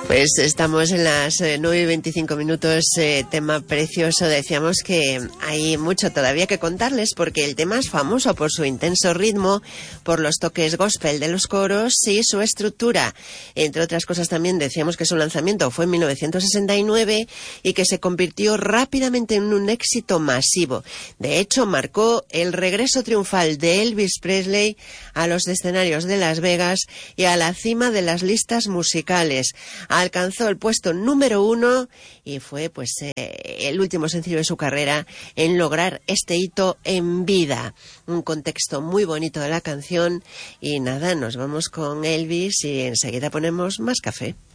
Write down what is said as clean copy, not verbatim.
Pues estamos en las 9:25, tema precioso. Decíamos que hay mucho todavía que contarles porque el tema es famoso por su intenso ritmo, por los toques gospel de los coros y su estructura. Entre otras cosas también decíamos que su lanzamiento fue en 1969 y que se convirtió rápidamente en un éxito masivo. De hecho, marcó el regreso triunfal de Elvis Presley a los escenarios de Las Vegas y a la cima de las listas musicales. Alcanzó el puesto número 1 y fue el último sencillo de su carrera en lograr este hito en vida. Un contexto muy bonito de la canción y nada, nos vamos con Elvis y enseguida ponemos más café.